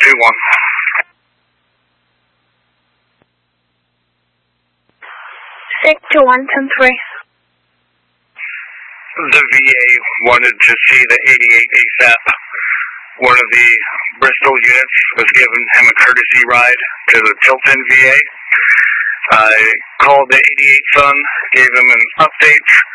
2-1. Sector 110-3. The VA wanted to see the 88 ASAP. One of the Bristol units was giving him a courtesy ride to the Tilton VA. I called the 88 son, gave him an update.